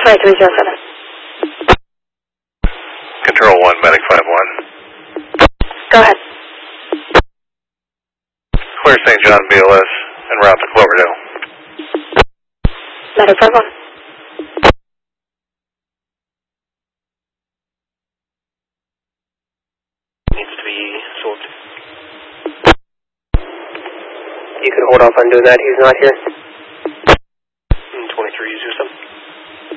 5307. Control 1, Medic 5-1. Go ahead. Clear St. John BLS en route to Cloverdale. Medic 5-1. Needs to be sold. You can hold off on doing that. He's not here.